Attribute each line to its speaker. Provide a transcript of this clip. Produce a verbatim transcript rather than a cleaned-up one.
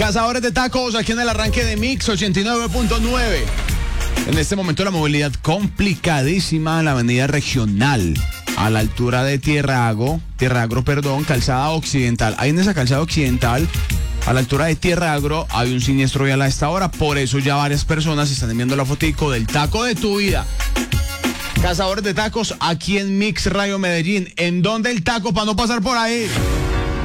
Speaker 1: Cazadores de tacos, aquí en el arranque de Mix ochenta y nueve punto nueve. En este momento la movilidad complicadísima en la avenida regional, a la altura de Tierra Agro, Tierra Agro, perdón, calzada occidental. Ahí en esa calzada occidental, a la altura de Tierra Agro, hay un siniestro vial a esta hora. Por eso ya varias personas están enviando la fotico del taco de tu vida. Cazadores de tacos, aquí en Mix Radio Medellín. ¿En dónde el taco para no pasar por ahí?